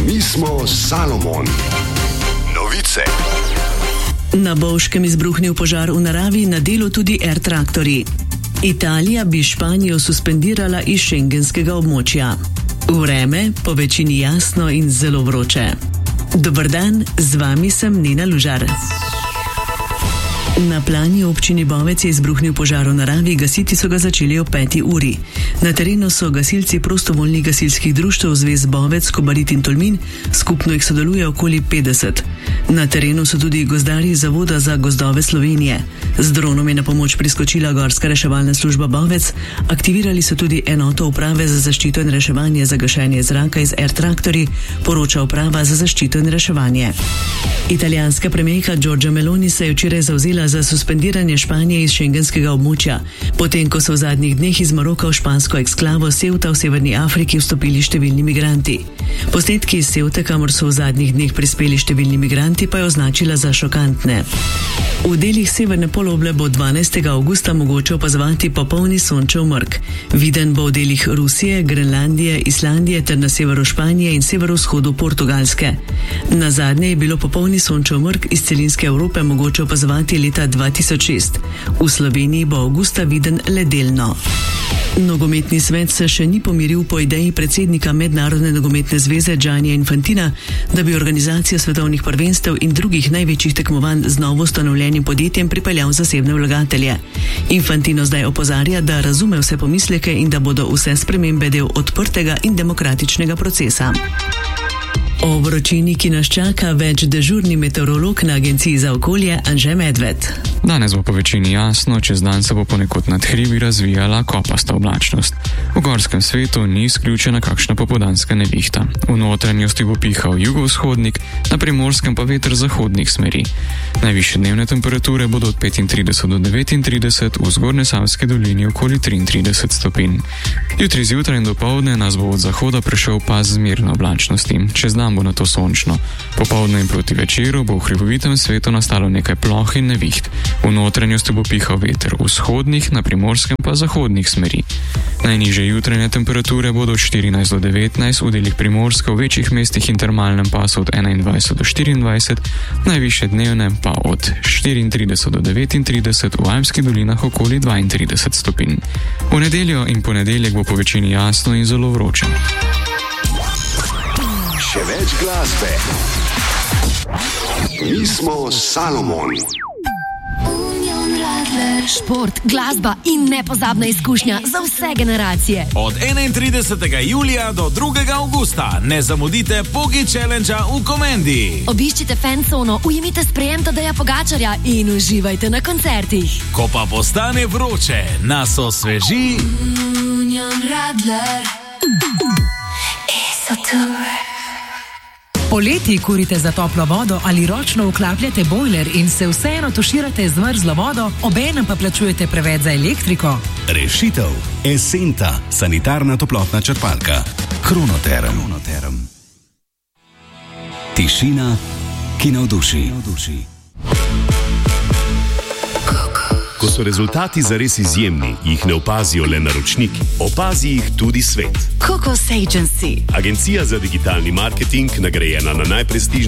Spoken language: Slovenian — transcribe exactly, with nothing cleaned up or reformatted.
Mi smo Salomon. Novice. Na Bovškem izbruhnil požar v naravi, na delu tudi Air traktorji. Italija bi Španijo suspendirala iz šengenskega območja. Vreme po večini jasno in zelo vroče. Dober dan, z vami sem Nina Lužar. Na Plani v občini Bovec je izbruhnil požar v naravi, gasiti so ga začeli ob peti uri. Na terenu so gasilci prostovoljnih gasilskih društev Zvez Bovec, Kobarid in Tolmin, skupno jih sodeluje okoli petdeset. Na terenu so tudi gozdarji Zavoda za gozdove Slovenije. Z dronom je na pomoč priskočila Gorska reševalna služba Bovec, aktivirali so tudi enoto uprave za zaščito in reševanje za gašenje zraka iz Air traktorji, poroča uprava za zaščito in reševanje. Italijanska premijerka Giorgia Meloni se je včeraj zavzela za suspendiranje Španije iz šengenskega območja, potem ko so v zadnjih dneh iz Maroka v špansko eksklavo Ceuta v severni Afriki vstopili številni migranti. Posnetki iz Ceute, kamor so v zadnjih dneh prispeli številni migranti, pa je označila za šokantne. V delih severne poloble bo dvanajstega avgusta mogoče opazovati popolni sončev mrk. Viden bo v delih Rusije, Grenlandije, Islandije ter na severu Španije in severovzhodu Portugalske. Nazadnje je bilo popolni sončev mrk iz celinske Evrope mogoče opazovati leta dva tisoč šest. V Sloveniji bo avgusta viden le delno. Nogometni svet se še ni pomiril po ideji predsednika Mednarodne nogometne zveze Giannia Infantina, da bi organizacijo svetovnih prvenstev in drugih največjih tekmovanj z novo ustanovljenim podjetjem pripeljal zasebne vlagatelje. Infantino zdaj opozarja, da razume vse pomisleke in da bodo vse spremembe del odprtega in demokratičnega procesa. O vročini, ki nas čaka, več dežurni meteorolog na Agenciji za okolje Anže Medved. Danes bo po večini jasno, čez dan se bo ponekod nad hribi razvijala kopasta oblačnost. V gorskem svetu ni izključena kakšna popoldanska nevihta. V notranjosti bo pihal jugovzhodnik, na Primorskem pa veter zahodnih smeri. Najvišje dnevne temperature bodo od petintrideset do devetintrideset, v Zgornjesavski dolini okoli triintrideset stopinj. Jutri zjutraj in dopoldne nas bo od zahoda prešel pas zmerne oblačnosti. Čez dan bo na to sončno. Popoldne in proti večeru bo v hribovitem svetu nastalo nekaj ploh in neviht. V notranjosti bo pihal veter vzhodnih, na Primorskem pa zahodnih smeri. Najnižje jutranje temperature bodo od štirinajst do devetnajst, v delih Primorska, v večjih mestih in termalnem pasu od enaindvajset do štiriindvajset, najvišje dnevne pa od štiriintrideset do devetintrideset, v Alpskih dolinah okoli dvaintrideset stopinj. V nedeljo in ponedeljek bo po večini jasno in zelo vroče. Še več glasbe. Mi smo Salomon. Šport, glasba in nepozabna izkušnja za vse generacije. Od enaintridesetega julija do drugega avgusta ne zamudite Pogi Challengea v Komendi. Obiščite fancono, ujemite sprejem Tadeja Pogačarja in uživajte na koncertih. Ko pa postane vroče, nas osveži Union Radler. Poleti kurite za toplo vodo ali ročno vklapljate bojler in se vseeno tuširate z mrzlo vodo, obenem pa plačujete preveč za elektriko? Rešitev. Esenta, sanitarna toplotna črpalka. Kronoterm. Kronoterm. Tišina, ki navduši. Ko so rezultati zares izjemni, jih ne opazijo le naročniki, opazi jih tudi svet. Kokos Agency. Agencija za digitalni marketing, nagrajena na najprestižnejših